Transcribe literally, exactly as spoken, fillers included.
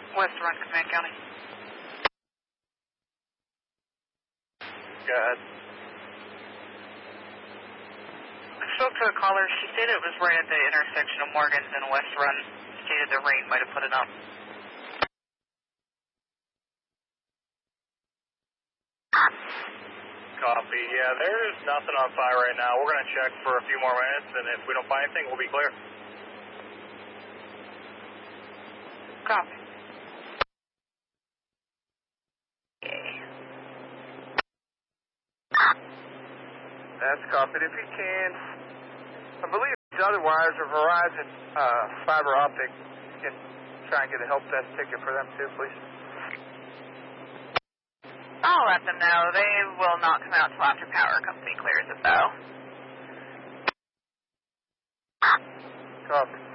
West Run, Command County. Go ahead. I spoke to a caller. She stated it was right at the intersection of Morgan's and West Run. Stated the rain might have put it up. Copy. Yeah, there's nothing on fire right now. We're going to check for a few more minutes, and if we don't find anything, we'll be clear. Copy. That's copied. If you can, I believe these other wires are Verizon uh, fiber optic. You can try and get a help desk ticket for them too, please. I'll let them know. They will not come out till after power company clears it, though. Copy.